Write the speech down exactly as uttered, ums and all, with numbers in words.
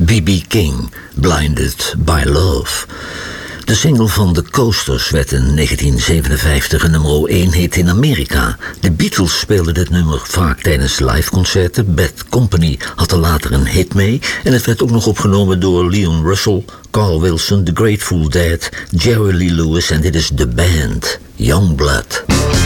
B B King, Blinded by Love. De single van The Coasters werd in negentien zevenenvijftig een nummer één hit in Amerika. De Beatles speelden dit nummer vaak tijdens liveconcerten. Bad Company had er later een hit mee. En het werd ook nog opgenomen door Leon Russell, Carl Wilson, The Grateful Dead, Jerry Lee Lewis en dit is The Band, Youngblood.